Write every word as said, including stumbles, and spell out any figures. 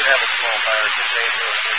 did have a small fire contained to it.